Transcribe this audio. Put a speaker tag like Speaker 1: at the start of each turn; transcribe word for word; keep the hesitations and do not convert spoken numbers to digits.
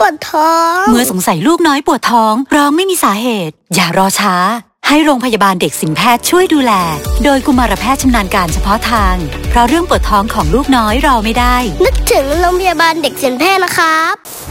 Speaker 1: วดท้อง
Speaker 2: เมื่อสงสัยลูกน้อยปวดท้องร้องไม่มีสาเหตุอย่ารอช้าให้โรงพยาบาลเด็กสินแพทย์ช่วยดูแลโดยกุมารแพทย์ชำนาญการเฉพาะทางเพราะเรื่องปวดท้องของลูกน้อยรอไม่ได้
Speaker 1: นึกถึงโรงพยาบาลเด็กสินแพทย์นะครับ